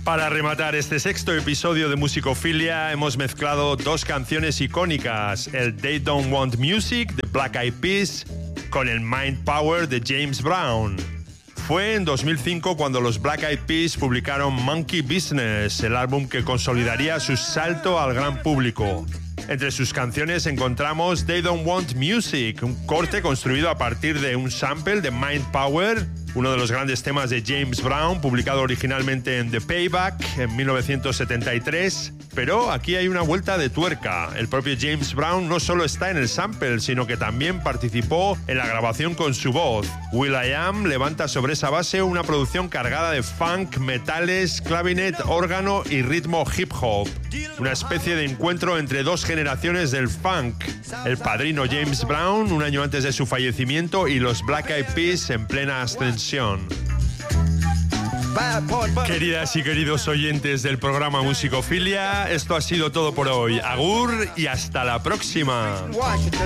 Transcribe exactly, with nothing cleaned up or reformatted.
Para rematar este sexto episodio de Musicofilia hemos mezclado dos canciones icónicas, el They Don't Want Music de Black Eyed Peas con el Mind Power de James Brown. Fue en dos mil cinco cuando los Black Eyed Peas publicaron Monkey Business, el álbum que consolidaría su salto al gran público. Entre sus canciones encontramos They Don't Want Music, un corte construido a partir de un sample de Mind Power, uno de los grandes temas de James Brown, publicado originalmente en The Payback en mil novecientos setenta y tres. Pero aquí hay una vuelta de tuerca. El propio James Brown no solo está en el sample, sino que también participó en la grabación con su voz. will.i.am levanta sobre esa base una producción cargada de funk, metales, clavinet, órgano y ritmo hip hop. Una especie de encuentro entre dos generaciones del funk. El padrino James Brown, un año antes de su fallecimiento, y los Black Eyed Peas en plena ascensión. Queridas y queridos oyentes del programa Musicofilia, esto ha sido todo por hoy. Agur y hasta la próxima.